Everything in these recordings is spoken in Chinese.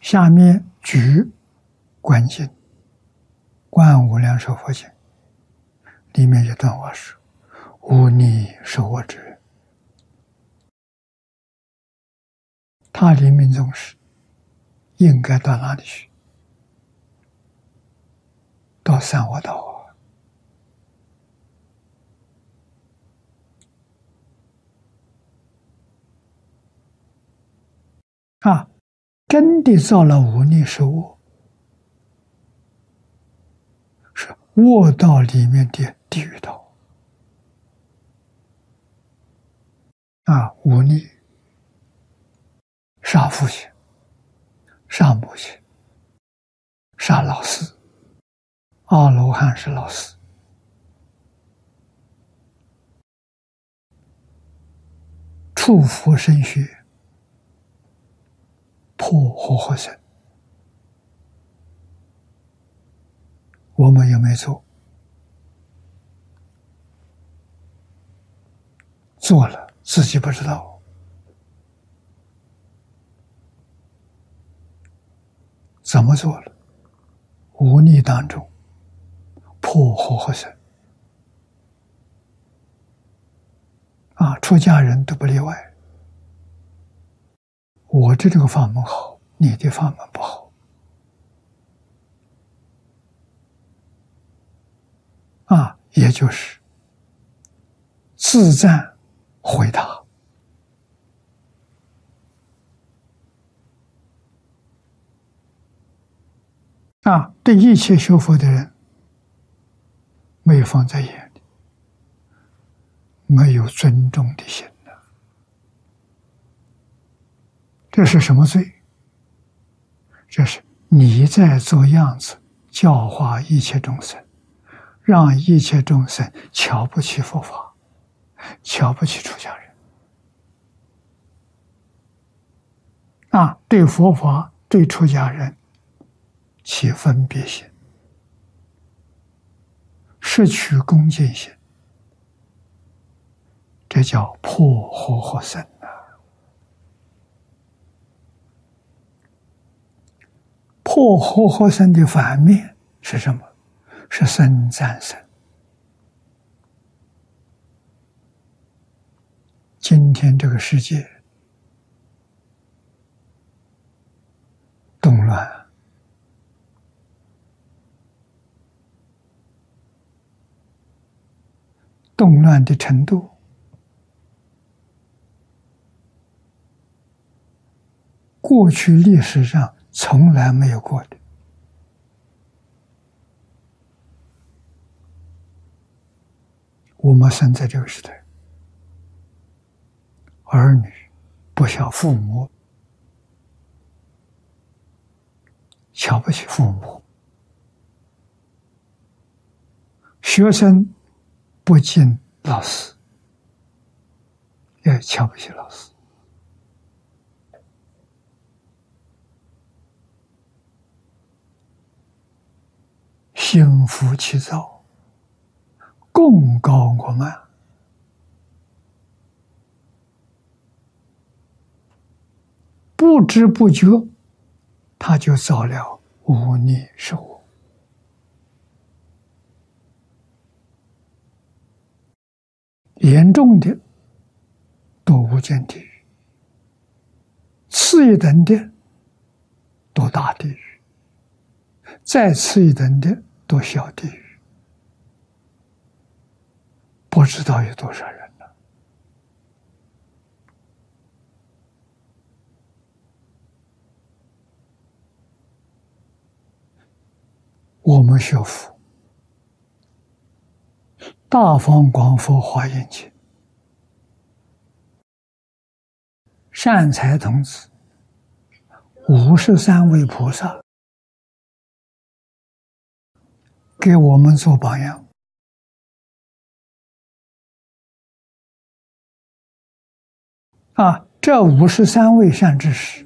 下面举观经，观无量寿佛经里面一段话是：无逆受我之人。他临命终时应该到哪里去？到三恶道啊！真的造了无逆受我，是恶道里面的地狱道啊！无逆杀父亲、杀母亲、杀老师，阿罗汉是老师，触佛身血，破活活身，我们有没有做？做了自己不知道。怎么做了？无逆当中破活活身啊，出家人都不例外。我这个法门好，你的法门不好啊，也就是自赞回答啊，对一切学佛的人没有放在眼里，没有尊重的心呢。这是什么罪？这是你在做样子教化一切众生，让一切众生瞧不起佛法，瞧不起出家人啊，对佛法对出家人起分别心，失去恭敬心，这叫破活活身啊！破活活身的反面是什么？是生赞身。今天这个世界动乱，动乱的程度过去历史上从来没有过的。我们生在这个时代，儿女不孝父母，瞧不起父母，学生不敬老师，也瞧不起老师。心浮气躁，功高我慢，不知不觉他就造了无逆受我。严重的堕无间地狱，次一等的堕大地狱，再次一等的堕小地狱，不知道有多少人了。我们学佛，大方广佛华严经，善财童子53位菩萨给我们做榜样啊！这53位善知识，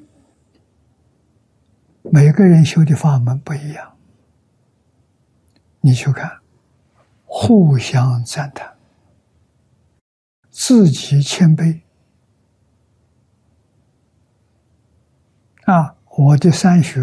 每个人修的法门不一样，你去看，互相赞叹，自己谦卑啊！ 我的三学